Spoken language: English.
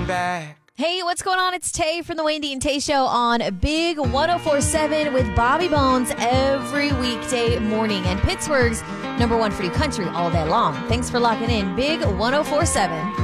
looking back. Hey, what's going on? It's Tay from the Wayne Dean Tay Show on Big 104.7 with Bobby Bones every weekday morning. And Pittsburgh's #1 for you country all day long. Thanks for locking in. Big 104.7.